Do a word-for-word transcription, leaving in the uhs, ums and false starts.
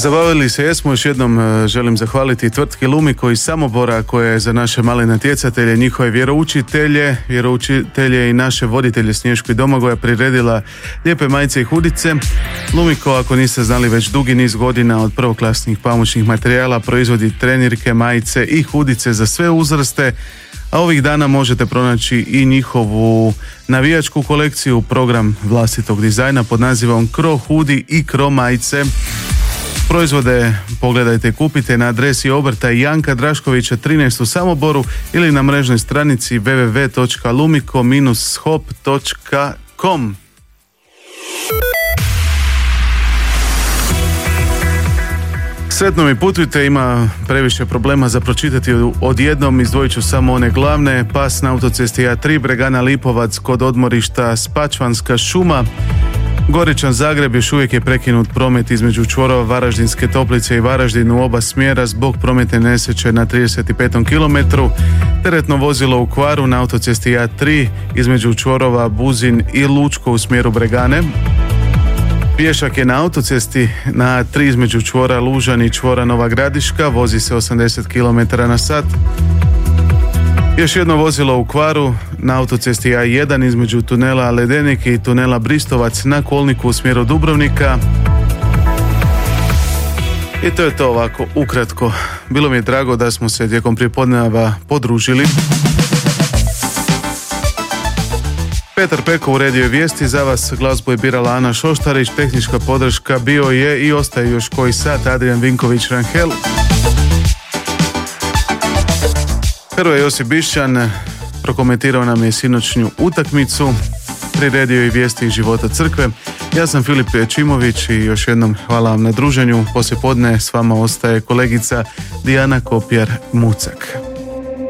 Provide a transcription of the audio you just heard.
Zabavili se jesmo, još jednom želim zahvaliti tvrtki Lumiko iz Samobora koja je za naše male natjecatelje, njihove vjeroučitelje, vjeroučitelje i naše voditelje Snješku i Domagoja priredila lijepe majice i hudice. Lumiko, ako niste znali, već dugi niz godina od prvoklasnih pamučnih materijala proizvodi trenirke, majice i hudice za sve uzraste, a ovih dana možete pronaći i njihovu navijačku kolekciju, program vlastitog dizajna pod nazivom Cro Hudi i Cro majice. Proizvode pogledajte i kupite na adresi obrta Janka Draškovića trinaest u Samoboru ili na mrežnoj stranici w w w točka lumiko dash hop točka com. Sretno mi putujte, ima previše problema za pročitati odjednom, izdvojit ću samo one glavne. Pas na autocesti A tri, Bregana Lipovac kod odmorišta Spačvanska šuma. Goričan Zagreb, još uvijek je prekinut promet između čvorova Varaždinske Toplice i Varaždin u oba smjera zbog prometne nesreće na trideset petom kilometru. Teretno vozilo u kvaru na autocesti A tri između čvorova Buzin i Lučko u smjeru Bregane. Pješak je na autocesti na A tri između čvora Lužan i čvora Nova Gradiška, vozi se osamdeset kilometara na sat. Još jedno vozilo u kvaru na autocesti A jedan između tunela Ledenik i tunela Bristovac na kolniku u smjeru Dubrovnika. I to je to ovako ukratko. Bilo mi je drago da smo se tijekom prijepodneva podružili. Petar Peko uredio je vijesti, za vas glazbu je birala Ana Šoštarić, tehnička podrška bio je i ostaje još koji sat Adrian Vinković Ranhel. Hrvoje Josip Bišćan prokomentirao nam je sinoćnju utakmicu, priredio je vijesti iz života crkve. Ja sam Filip Čimović i još jednom hvala vam na druženju. Poslije podne s vama ostaje kolegica Dijana Kopjar-Mucak.